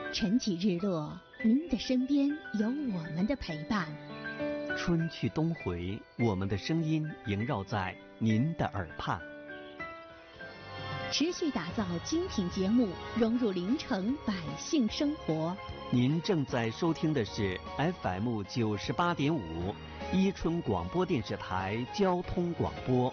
晨起日落，您的身边有我们的陪伴。 春去冬回，我们的声音萦绕在您的耳畔。 持续打造精品节目，融入临城百姓生活。 您正在收听的是 FM 98.5伊春广播电视台交通广播。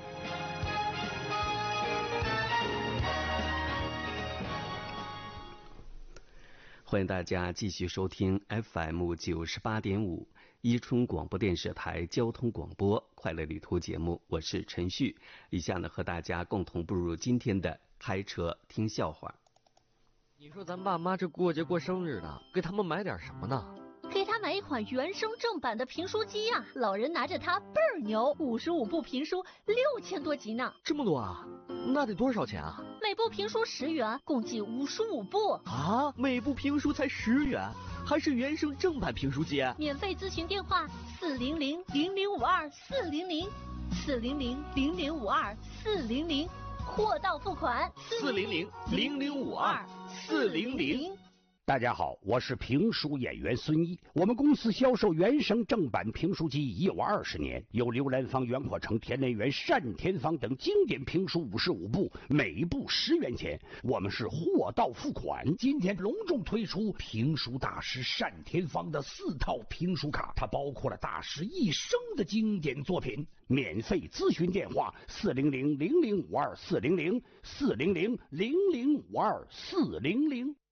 欢迎大家继续收听 FM 98.5伊春广播电视台交通广播快乐旅途节目，我是陈旭。以下呢，和大家共同步入今天的开车听笑话。 你说咱爸妈这过节过生日的，给他们买点什么呢？ 给他买一款原声正版的评书机呀，老人拿着它倍儿牛，55部评书6000多集呢。 这么多啊？那得多少钱啊？ 每部评书10元，共计55部啊！每部评书才10元，还是原声正版评书机？ 免费咨询电话400-0052-400，400-0052-400，货到付款 400-0052-400。 大家好，我是评书演员孙一。我们公司销售原声正版评书机已有20年，有刘兰芳、袁阔成、田连元、单田芳等经典评书55部，每部10元钱。我们是货到付款。 今天隆重推出评书大师单田芳的4套评书卡，它包括了大师一生的经典作品。 免费咨询电话400-0052-400，400-0052-400。